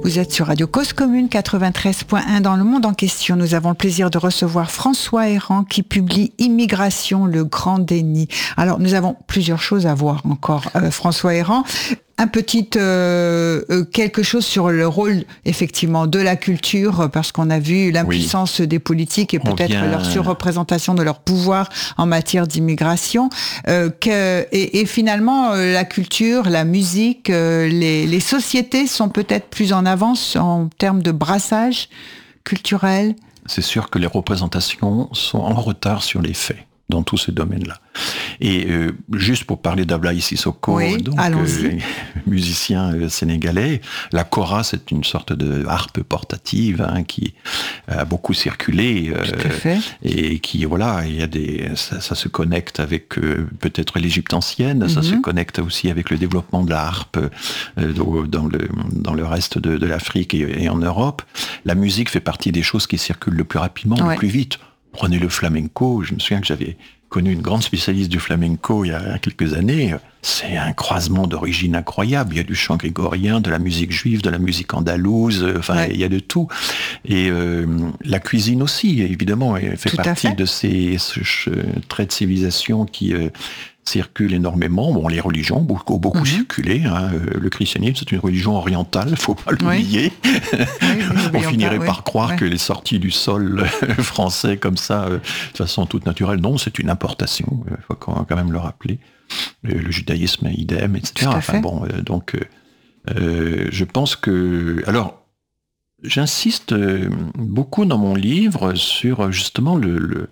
Vous êtes sur Radio Cause Commune 93.1 dans le monde en question. Nous avons le plaisir de recevoir François Héran qui publie Immigration, le grand déni. Alors, nous avons plusieurs choses à voir encore, François Héran. Un petit quelque chose sur le rôle effectivement de la culture, parce qu'on a vu l'impuissance des politiques et peut-être leur surreprésentation de leur pouvoir en matière d'immigration, et finalement la culture, la musique, les sociétés sont peut-être plus en avance en termes de brassage culturel. C'est sûr que les représentations sont en retard sur les faits dans tous ces domaines-là. Et juste pour parler d'Ablaye Sissoko, musicien sénégalais, la kora, c'est une sorte de harpe portative qui a beaucoup circulé et qui il y a ça se connecte avec peut-être l'Égypte ancienne, ça se connecte aussi avec le développement de la harpe dans le reste de l'Afrique et en Europe. La musique fait partie des choses qui circulent le plus rapidement, le plus vite. Prenez le flamenco, je me souviens que j'avais connu une grande spécialiste du flamenco il y a quelques années. C'est un croisement d'origine incroyable. Il y a du chant grégorien, de la musique juive, de la musique andalouse, il y a de tout. Et la cuisine aussi, évidemment, elle fait partie de ces traits de civilisation qui circulent énormément. Bon, les religions, beaucoup circulé. Le christianisme, c'est une religion orientale, faut pas l'oublier. On finirait par croire que les sorties du sol français comme ça, de façon toute naturelle, non, c'est une importation. Il faut quand même le rappeler. Le judaïsme, idem, etc. Je pense que... Alors, j'insiste beaucoup dans mon livre sur justement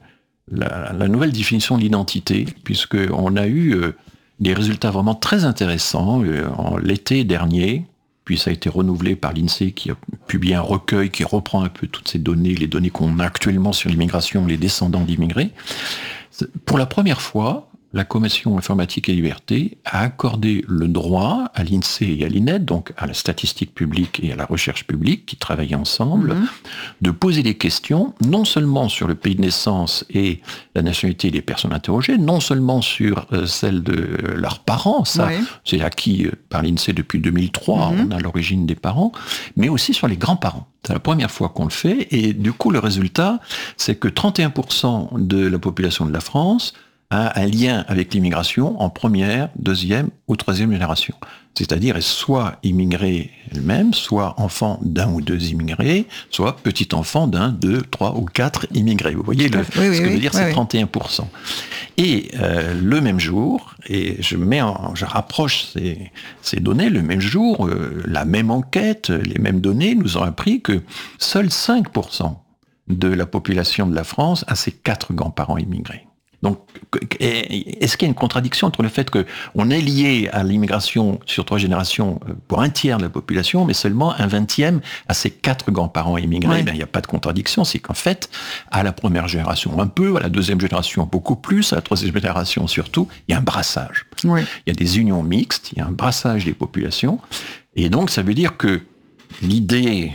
la nouvelle définition de l'identité, puisqu'on a eu des résultats vraiment très intéressants l'été dernier, puis ça a été renouvelé par l'INSEE qui a publié un recueil qui reprend un peu toutes ces données, les données qu'on a actuellement sur l'immigration, les descendants d'immigrés. Pour la première fois, la Commission informatique et liberté a accordé le droit à l'INSEE et à l'INED, donc à la statistique publique et à la recherche publique, qui travaillent ensemble, de poser des questions, non seulement sur le pays de naissance et la nationalité des personnes interrogées, non seulement sur celle de leurs parents, c'est acquis par l'INSEE depuis 2003, on a l'origine des parents, mais aussi sur les grands-parents. C'est la première fois qu'on le fait, et du coup, le résultat, c'est que 31% de la population de la France a un lien avec l'immigration en première, deuxième ou troisième génération. C'est-à-dire est soit immigrée elle-même, soit enfant d'un ou deux immigrés, soit petit-enfant d'un, deux, trois ou quatre immigrés. Vous voyez, ce que veut dire, c'est 31%. Et le même jour, et je rapproche ces données, le même jour, la même enquête, les mêmes données nous ont appris que seuls 5% de la population de la France a ses 4 grands-parents immigrés. Donc, est-ce qu'il y a une contradiction entre le fait qu'on est lié à l'immigration sur 3 générations pour un tiers de la population, mais seulement un 20e à ses 4 grands-parents immigrés? Il n'y a pas de contradiction, c'est qu'en fait, à la première génération un peu, à la deuxième génération beaucoup plus, à la troisième génération surtout, il y a un brassage. Il y a des unions mixtes, il y a un brassage des populations, et donc ça veut dire que l'idée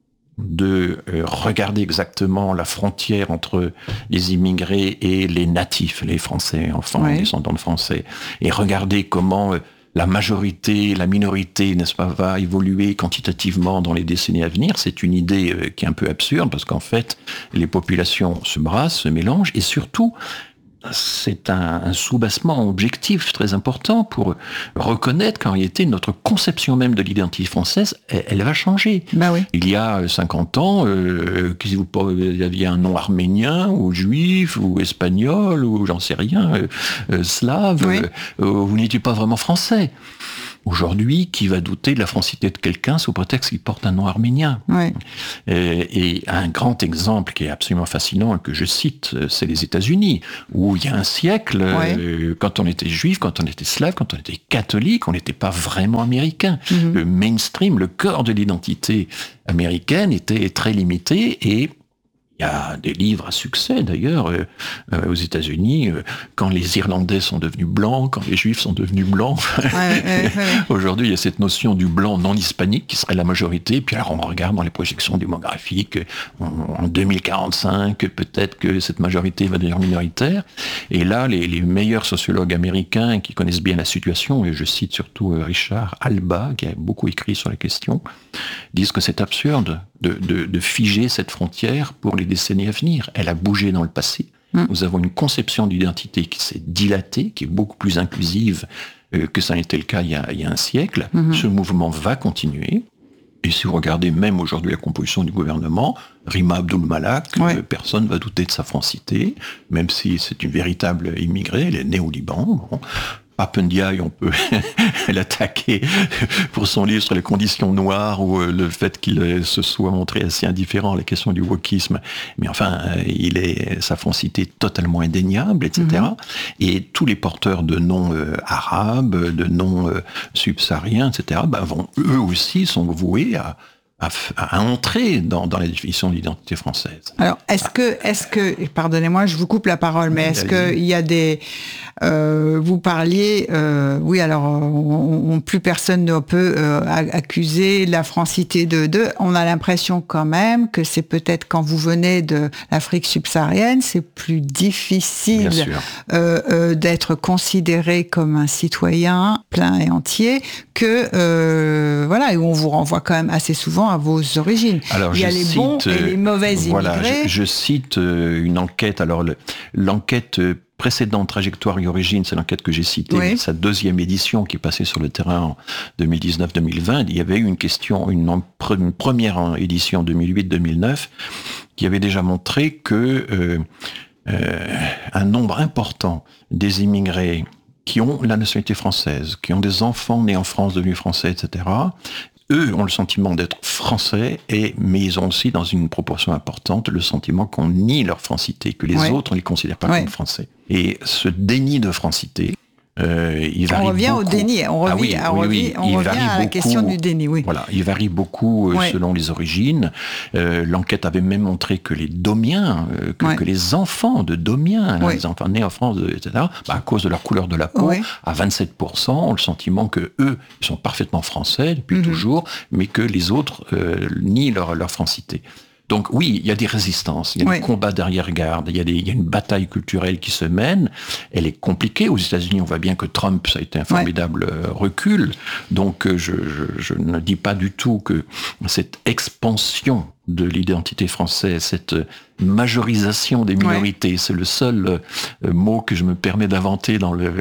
de regarder exactement la frontière entre les immigrés et les natifs, les Français, enfants, descendants de Français, et regarder comment la majorité, la minorité, n'est-ce pas, va évoluer quantitativement dans les décennies à venir. C'est une idée qui est un peu absurde, parce qu'en fait, les populations se brassent, se mélangent, et surtout, c'est un soubassement objectif très important pour reconnaître qu'en réalité, notre conception même de l'identité française, elle va changer. Il y a 50 ans, si vous aviez un nom arménien, ou juif, ou espagnol, ou j'en sais rien, slave, vous n'étiez pas vraiment français. Aujourd'hui, qui va douter de la francité de quelqu'un sous prétexte qu'il porte un nom arménien? Et un grand exemple qui est absolument fascinant, que je cite, c'est les États-Unis, où il y a un siècle, quand on était juif, quand on était slave, quand on était catholique, on n'était pas vraiment américain. Le mainstream, le cœur de l'identité américaine était très limité, et Il y a des livres à succès d'ailleurs aux États-Unis, quand les Irlandais sont devenus blancs, quand les Juifs sont devenus blancs. Ouais. Aujourd'hui, il y a cette notion du blanc non hispanique qui serait la majorité. Puis alors on regarde dans les projections démographiques, en 2045, peut-être que cette majorité va devenir minoritaire. Et là, les meilleurs sociologues américains qui connaissent bien la situation, et je cite surtout Richard Alba, qui a beaucoup écrit sur la question, disent que c'est absurde de figer cette frontière pour les décennies à venir. Elle a bougé dans le passé. Nous avons une conception d'identité qui s'est dilatée, qui est beaucoup plus inclusive que ça n'était le cas il y a un siècle. Ce mouvement va continuer. Et si vous regardez même aujourd'hui la composition du gouvernement, Rima Abdul-Malak, personne ne va douter de sa francité, même si c'est une véritable immigrée, elle est née au Liban. Bon. Papendiaï, on peut l'attaquer pour son livre sur les conditions noires ou le fait qu'il se soit montré assez indifférent à la question du wokisme. Mais enfin, sa francité totalement indéniable, etc. Et tous les porteurs de noms arabes, de noms subsahariens, etc., vont eux aussi sont voués à entrer dans la définition de l'identité française. Alors, est-ce que, pardonnez-moi, je vous coupe la parole, mais est-ce qu'il y a des... vous parliez, oui, alors plus personne ne peut accuser la francité de. On a l'impression quand même que c'est peut-être quand vous venez de l'Afrique subsaharienne, c'est plus difficile d'être considéré comme un citoyen plein et entier que voilà, où on vous renvoie quand même assez souvent à vos origines. Alors, il y a les bons et les mauvais immigrés. Je cite une enquête. Alors l'enquête précédente, Trajectoire et Origine, c'est l'enquête que j'ai citée, sa deuxième édition qui est passée sur le terrain en 2019-2020. Il y avait eu une question, une première édition 2008-2009 qui avait déjà montré que un nombre important des immigrés qui ont la nationalité française, qui ont des enfants nés en France, devenus français, etc., eux ont le sentiment d'être français, mais ils ont aussi, dans une proportion importante, le sentiment qu'on nie leur francité, que les autres ne les considèrent pas comme français. Et ce déni de francité, il varie. On revient beaucoup. Au déni, on revient à la question du déni. Oui. Voilà, il varie beaucoup selon les origines. L'enquête avait même montré que les Domiens, que les enfants de Domiens, les enfants nés en France, etc., à cause de leur couleur de la peau, à 27%, ont le sentiment que eux sont parfaitement français depuis toujours, mais que les autres nient leur francité. Donc oui, il y a des résistances, il y a des combats d'arrière-garde, il y a une bataille culturelle qui se mène. Elle est compliquée. Aux États-Unis, on voit bien que Trump, ça a été un formidable recul. Donc je ne dis pas du tout que cette expansion de l'identité française, cette majorisation des minorités, c'est le seul mot que je me permets d'inventer dans le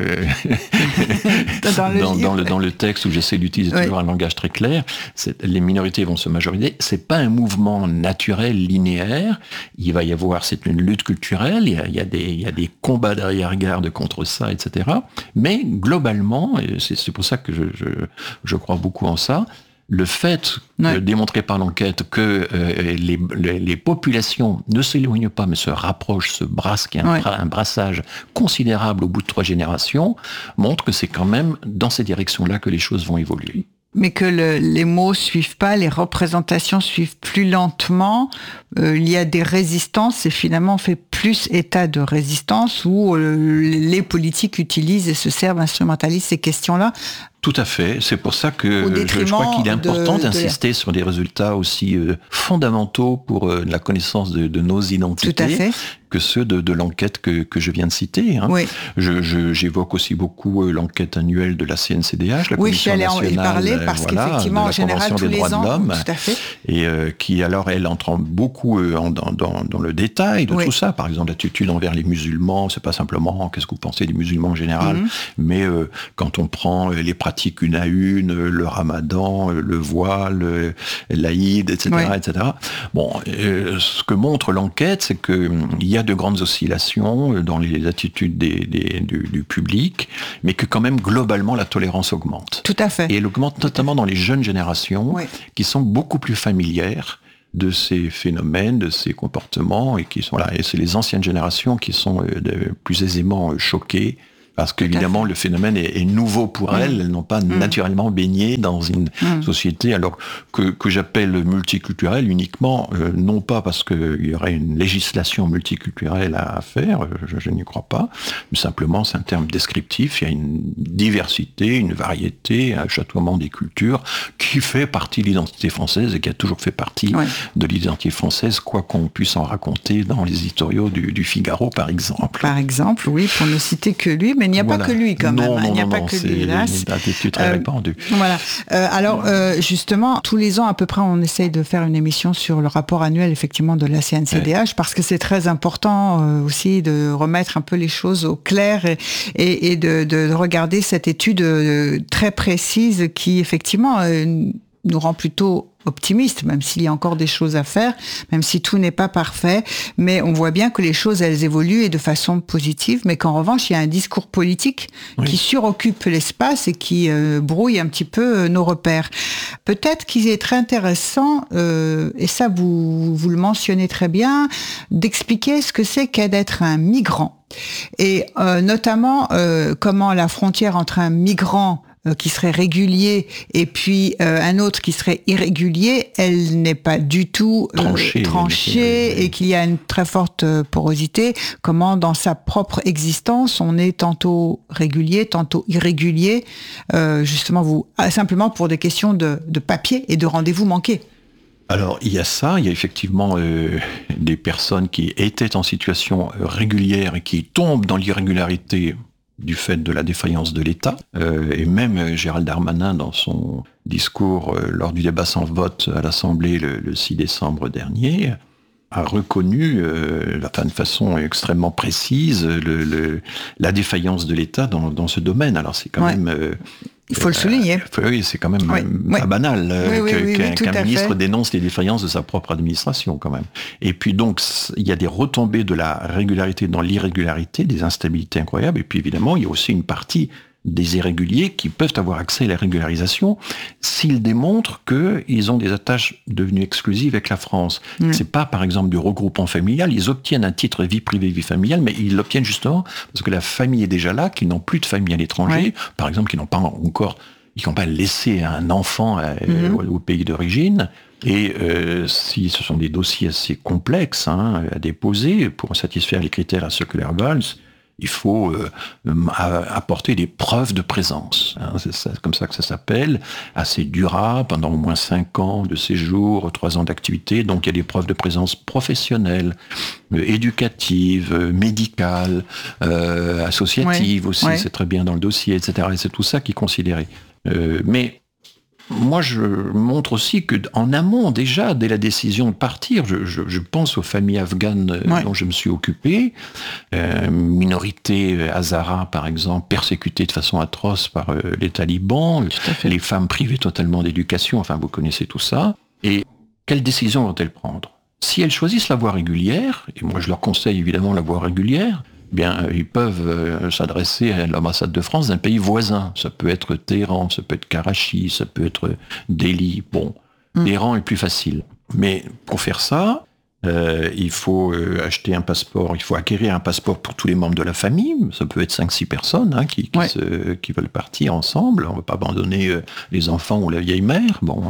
dans le texte où j'essaie d'utiliser toujours un langage très clair. Les minorités vont se majoriser. C'est pas un mouvement naturel linéaire. Il va y avoir, c'est une lutte culturelle. Il y a des combats d'arrière-garde contre ça, etc. Mais globalement, et c'est pour ça que je crois beaucoup en ça. Le fait, démontré par l'enquête, que les populations ne s'éloignent pas, mais se rapprochent, se brassent, qu'il y a un brassage considérable au bout de 3 générations, montre que c'est quand même dans ces directions-là que les choses vont évoluer. Mais que les mots suivent pas, les représentations suivent plus lentement. Il y a des résistances et finalement on fait plus état de résistance où les politiques utilisent et se servent, instrumentalisent ces questions-là. Tout à fait. C'est pour ça que je crois qu'il est important d'insister sur des résultats aussi fondamentaux pour la connaissance de nos identités. Tout à fait. Que ceux de l'enquête que je viens de citer. Hein. Oui. J'évoque aussi beaucoup l'enquête annuelle de la CNCDH, la Commission nationale. Oui, j'allais en parler parce qu'effectivement, en général, tous les ans, tout à fait. Et qui, alors, elle entre beaucoup dans le détail de tout ça. Par exemple, l'attitude envers les musulmans, c'est pas simplement qu'est-ce que vous pensez des musulmans en général, mais quand on prend les pratiques une à une, le ramadan, le voile, l'Aïd, etc., etc. Bon, ce que montre l'enquête, c'est qu'il y a de grandes oscillations dans les attitudes du public, mais que quand même, globalement, la tolérance augmente. Tout à fait. Et elle augmente notamment dans les jeunes générations, qui sont beaucoup plus familières de ces phénomènes, de ces comportements, et qui sont là. Et c'est les anciennes générations qui sont plus aisément choquées Parce qu'évidemment, le phénomène est nouveau pour elles. Elles n'ont pas naturellement baigné dans une société, alors que j'appelle multiculturelle uniquement, non pas parce qu'il y aurait une législation multiculturelle à faire, je n'y crois pas, mais simplement c'est un terme descriptif. Il y a une diversité, une variété, un chatoiement des cultures qui fait partie de l'identité française et qui a toujours fait partie de l'identité française, quoi qu'on puisse en raconter dans les éditoriaux du Figaro, par exemple. Par exemple, oui, pour ne citer que lui, mais il n'y a pas que lui quand même. Il n'y a pas que lui, hélas. C'est une attitude très répandue. Voilà. Alors, justement, tous les ans, à peu près, on essaye de faire une émission sur le rapport annuel, effectivement, de la CNCDH, parce que c'est très important aussi de remettre un peu les choses au clair et de regarder cette étude très précise qui, effectivement, nous rend plutôt optimiste, même s'il y a encore des choses à faire, même si tout n'est pas parfait, mais on voit bien que les choses, elles évoluent et de façon positive, mais qu'en revanche, il y a un discours politique qui suroccupe l'espace et qui brouille un petit peu nos repères. Peut-être qu'il est très intéressant, et ça vous le mentionnez très bien, d'expliquer ce que c'est qu'être un migrant. Et notamment, comment la frontière entre un migrant qui serait régulier et puis un autre qui serait irrégulier, elle n'est pas du tout tranchée et qu'il y a une très forte porosité. Comment dans sa propre existence on est tantôt régulier, tantôt irrégulier, justement simplement pour des questions de papier et de rendez-vous manqués. Alors, il y a ça, il y a effectivement des personnes qui étaient en situation régulière et qui tombent dans l'irrégularité du fait de la défaillance de l'État. Et même Gérald Darmanin, dans son discours lors du débat sans vote à l'Assemblée le 6 décembre dernier, a reconnu de façon extrêmement précise la défaillance de l'État dans ce domaine. Alors c'est quand même... il faut le souligner. Oui, c'est quand même pas banal qu'un ministre dénonce les défaillances de sa propre administration, quand même. Et puis donc, il y a des retombées de la régularité dans l'irrégularité, des instabilités incroyables. Et puis évidemment, il y a aussi une partie des irréguliers qui peuvent avoir accès à la régularisation s'ils démontrent qu'ils ont des attaches devenues exclusives avec la France. C'est pas, par exemple, du regroupement familial. Ils obtiennent un titre vie privée, vie familiale, mais ils l'obtiennent justement parce que la famille est déjà là, qu'ils n'ont plus de famille à l'étranger. Par exemple, qu'ils n'ont pas laissé un enfant au pays d'origine. Et si ce sont des dossiers assez complexes à déposer pour satisfaire les critères à circular Valls, il faut apporter des preuves de présence. C'est comme ça que ça s'appelle, assez durable, pendant au moins 5 ans de séjour, 3 ans d'activité. Donc il y a des preuves de présence professionnelle, éducative, médicale, associative aussi, c'est très bien dans le dossier, etc. Et c'est tout ça qui est considéré. Mais moi, je montre aussi qu'en amont, déjà, dès la décision de partir, je pense aux familles afghanes dont je me suis occupé, minorité Hazara, par exemple, persécutée de façon atroce par les talibans, les femmes privées totalement d'éducation, enfin, vous connaissez tout ça. Et quelle décision vont-elles prendre ? Si elles choisissent la voie régulière, et moi je leur conseille évidemment la voie régulière, bien, ils peuvent s'adresser à l'ambassade de France d'un pays voisin. Ça peut être Téhéran, ça peut être Karachi, ça peut être Delhi. Bon, Téhéran est plus facile. Mais pour faire ça, il faut acheter un passeport, il faut acquérir un passeport pour tous les membres de la famille. Ça peut être 5-6 personnes qui veulent partir ensemble. On ne va pas abandonner les enfants ou la vieille mère. Bon,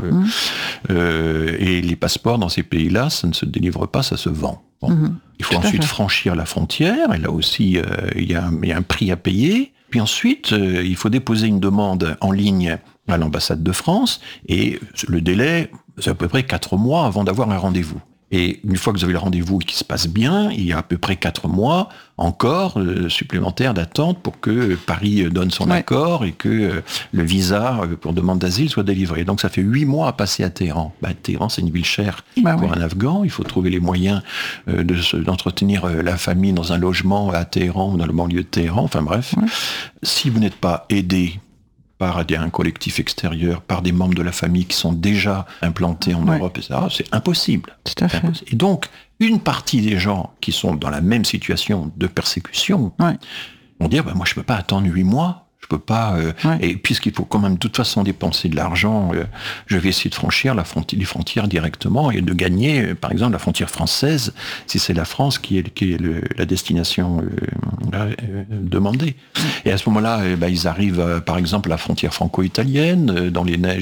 et les passeports dans ces pays-là, ça ne se délivre pas, ça se vend. Bon. Il faut ensuite franchir la frontière, et là aussi, il y a un prix à payer. Puis ensuite, il faut déposer une demande en ligne à l'ambassade de France, et le délai, c'est à peu près 4 mois avant d'avoir un rendez-vous. Et une fois que vous avez le rendez-vous et qu'il se passe bien, il y a à peu près 4 mois encore supplémentaires d'attente pour que Paris donne son accord et que le visa pour demande d'asile soit délivré. Donc ça fait 8 mois à passer à Téhéran. Téhéran, c'est une ville chère pour un Afghan. Il faut trouver les moyens d'entretenir la famille dans un logement à Téhéran ou dans le banlieue de Téhéran. Enfin bref, si vous n'êtes pas aidé par un collectif extérieur, par des membres de la famille qui sont déjà implantés en Europe, etc., c'est impossible. Tout à fait. Et donc, une partie des gens qui sont dans la même situation de persécution vont dire, moi je ne peux pas attendre 8 mois, Je peux pas. Et puisqu'il faut quand même de toute façon dépenser de l'argent, je vais essayer de franchir les frontières directement et de gagner, par exemple, la frontière française, si c'est la France qui est la destination demandée. Et à ce moment-là, ils arrivent, par exemple, à la frontière franco-italienne, dans les neiges